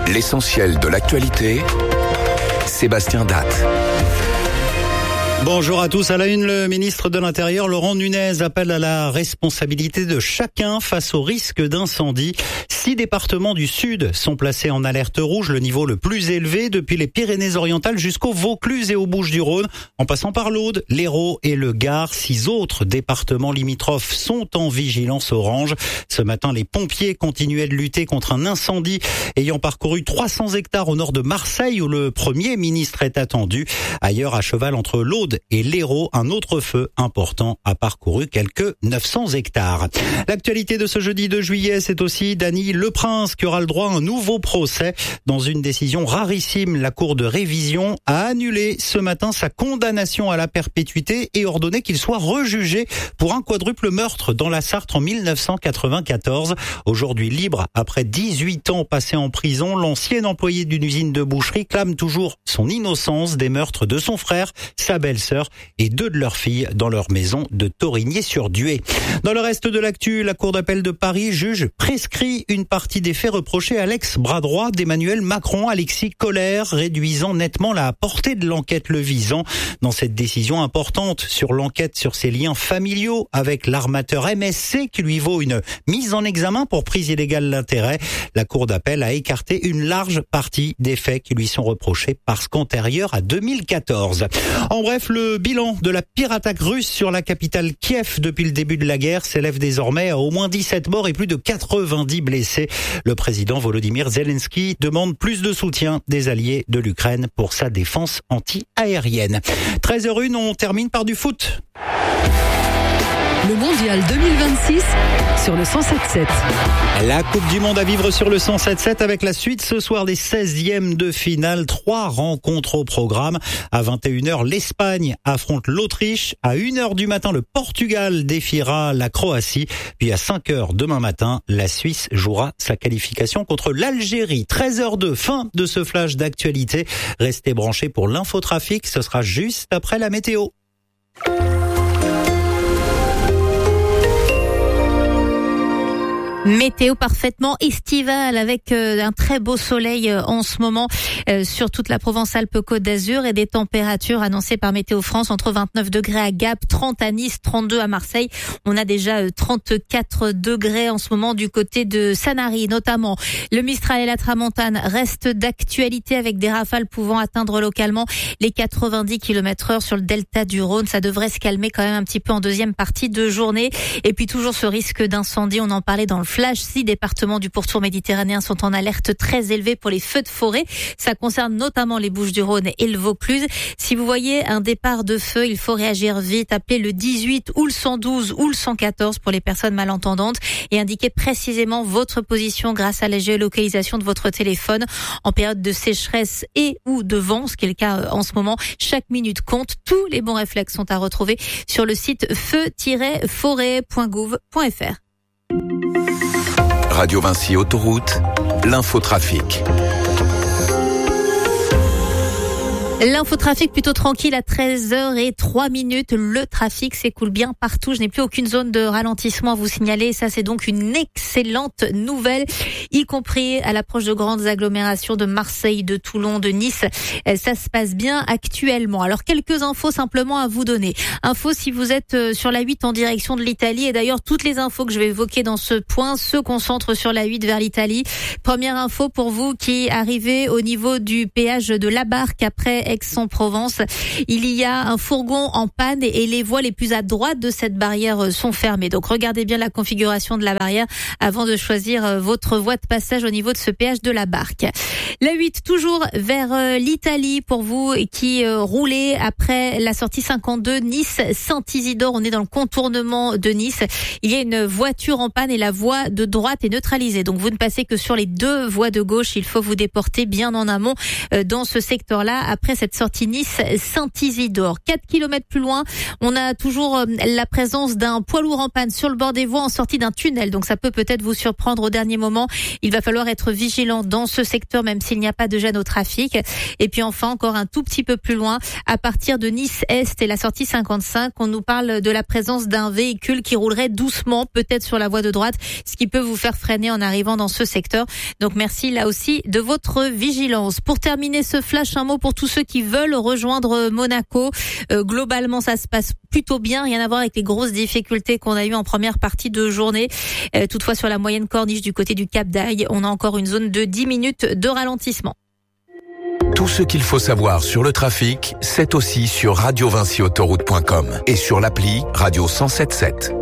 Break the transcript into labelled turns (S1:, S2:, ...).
S1: L'essentiel de l'actualité, Sébastien Datte.
S2: Bonjour à tous. À la une, le ministre de l'Intérieur, Laurent Nunez, appelle à la responsabilité de chacun face au risque d'incendie. 6 départements du Sud sont placés en alerte rouge, le niveau le plus élevé depuis les Pyrénées-Orientales jusqu'au Vaucluse et aux Bouches-du-Rhône, en passant par l'Aude, l'Hérault et le Gard. 6 autres départements limitrophes sont en vigilance orange. Ce matin, les pompiers continuaient de lutter contre un incendie ayant parcouru 300 hectares au nord de Marseille, où le Premier ministre est attendu. Ailleurs, à cheval entre l'Aude et l'Hérault, un autre feu important a parcouru quelques 900 hectares. L'actualité de ce jeudi 2 juillet, c'est aussi Dany Leprince qui aura le droit à un nouveau procès. Dans une décision rarissime, la Cour de révision a annulé ce matin sa condamnation à la perpétuité et ordonné qu'il soit rejugé pour un quadruple meurtre dans la Sarthe en 1994. Aujourd'hui libre, après 18 ans passés en prison, l'ancien employé d'une usine de boucherie clame toujours son innocence des meurtres de son frère, sa belle-sœur et 2 de leurs filles dans leur maison de Torigné-sur-Dué. Dans le reste de l'actu, la Cour d'appel de Paris juge prescrit une partie des faits reprochés à l'ex-bras droit d'Emmanuel Macron, Alexis Kohler, réduisant nettement la portée de l'enquête le visant. Dans cette décision importante sur l'enquête sur ses liens familiaux avec l'armateur MSC qui lui vaut une mise en examen pour prise illégale d'intérêt, la Cour d'appel a écarté une large partie des faits qui lui sont reprochés parce qu'antérieurs à 2014. En bref, le bilan de la pire attaque russe sur la capitale Kiev depuis le début de la guerre s'élève désormais à au moins 17 morts et plus de 90 blessés. Le président Volodymyr Zelensky demande plus de soutien des alliés de l'Ukraine pour sa défense anti-aérienne. 13h01, on termine par du foot.
S3: Le Mondial 2026 sur le 107.7.
S2: La Coupe du Monde à vivre sur le 107.7 avec la suite ce soir des 16e de finale. 3 rencontres au programme. À 21h, l'Espagne affronte l'Autriche. À 1h du matin, le Portugal défiera la Croatie. Puis à 5h demain matin, la Suisse jouera sa qualification contre l'Algérie. 13h02, fin de ce flash d'actualité. Restez branchés pour l'infotrafic. Ce sera juste après la météo.
S4: Météo parfaitement estivale avec un très beau soleil en ce moment sur toute la Provence-Alpes-Côte d'Azur et des températures annoncées par Météo France entre 29 degrés à Gap, 30 à Nice, 32 à Marseille. On a déjà 34 degrés en ce moment du côté de Sanary notamment. Le Mistral et la Tramontane restent d'actualité avec des rafales pouvant atteindre localement les 90 km/h sur le delta du Rhône. Ça devrait se calmer quand même un petit peu en deuxième partie de journée. Et puis toujours ce risque d'incendie, on en parlait dans le flash. 6 départements du pourtour méditerranéen sont en alerte très élevée pour les feux de forêt. Ça concerne notamment les Bouches-du-Rhône et le Vaucluse. Si vous voyez un départ de feu, il faut réagir vite. Appelez le 18 ou le 112 ou le 114 pour les personnes malentendantes et indiquez précisément votre position grâce à la géolocalisation de votre téléphone. En période de sécheresse et ou de vent, ce qui est le cas en ce moment, chaque minute compte. Tous les bons réflexes sont à retrouver sur le site feu-forêt.gouv.fr.
S1: Radio Vinci Autoroute, l'infotrafic.
S4: L'infotrafic plutôt tranquille à 13h03. Le trafic s'écoule bien partout. Je n'ai plus aucune zone de ralentissement à vous signaler. Ça, c'est donc une excellente nouvelle, y compris à l'approche de grandes agglomérations de Marseille, de Toulon, de Nice. Ça se passe bien actuellement. Alors, quelques infos simplement à vous donner. Info si vous êtes sur la 8 en direction de l'Italie. Et d'ailleurs, toutes les infos que je vais évoquer dans ce point se concentrent sur la 8 vers l'Italie. Première info pour vous qui arrivez au niveau du péage de La Barque après Aix-en-Provence. Il y a un fourgon en panne et les voies les plus à droite de cette barrière sont fermées. Donc regardez bien la configuration de la barrière avant de choisir votre voie de passage au niveau de ce péage de La Barque. La 8 toujours vers l'Italie pour vous qui roulez après la sortie 52 Nice-Saint-Isidore. On est dans le contournement de Nice. Il y a une voiture en panne et la voie de droite est neutralisée. Donc vous ne passez que sur les 2 voies de gauche. Il faut vous déporter bien en amont dans ce secteur-là après cette sortie Nice-Saint-Isidore. 4 km plus loin, on a toujours la présence d'un poids lourd en panne sur le bord des voies en sortie d'un tunnel. Donc ça peut peut-être vous surprendre au dernier moment. Il va falloir être vigilant dans ce secteur même s'il n'y a pas de gêne au trafic. Et puis enfin, encore un tout petit peu plus loin, à partir de Nice-Est et la sortie 55, on nous parle de la présence d'un véhicule qui roulerait doucement, peut-être sur la voie de droite, ce qui peut vous faire freiner en arrivant dans ce secteur. Donc merci là aussi de votre vigilance. Pour terminer ce flash, un mot pour tous ceux qui veulent rejoindre Monaco. Globalement, ça se passe plutôt bien, rien à voir avec les grosses difficultés qu'on a eues en première partie de journée. Toutefois, sur la moyenne corniche du côté du Cap d'Agde, on a encore une zone de 10 minutes de ralentissement.
S1: Tout ce qu'il faut savoir sur le trafic, c'est aussi sur radiovinciautoroute.com et sur l'appli Radio 107.7.